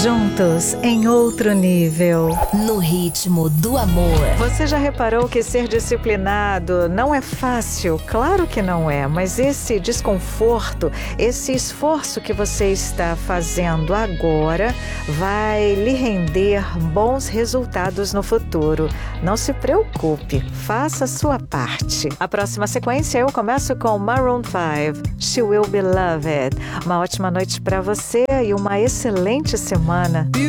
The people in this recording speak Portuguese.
Juntos em outro nível. No ritmo do amor. Você já reparou que ser disciplinado não é fácil? Claro que não é, mas esse desconforto, esse esforço que você está fazendo agora vai lhe render bons resultados no futuro. Não se preocupe, faça a sua parte. A próxima sequência eu começo com Maroon 5, She Will Be Loved. Uma ótima noite para você e uma excelente semana.